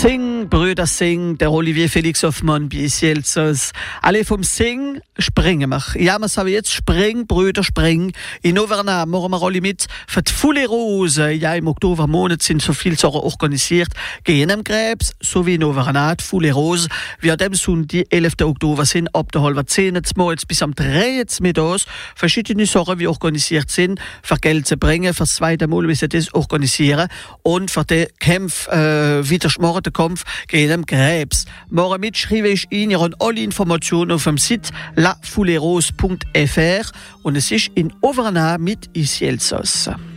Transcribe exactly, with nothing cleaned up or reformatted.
Sing, Brüder Sing, der Olivier Felix Hoffmann, bis Jelzers. Alle vom Sing springen wir. Ja, wir sagen jetzt Spring, Brüder, Spring. In Auvergne machen wir alle mit für die Foule Rose. Ja, im Oktobermonat sind so viele Sachen organisiert. Gehen am Krebs, sowie in Auvergne, die Foule Rose. Wir haben schon die elften Oktober sind, ab der halben zehn bis am drei Mittags. Verschiedene Sachen, die organisiert sind, für Geld zu bringen, für das zweite Mal, wie sie das organisieren. Und für den Kampf, äh, wieder morgen der Kampf gegen am Krebs. Morgen mit schreibe ich Ihnen, ihr habt alle Informationen auf dem Site la foulerose punkt f r und es ist in Auvergne mit Isielsos.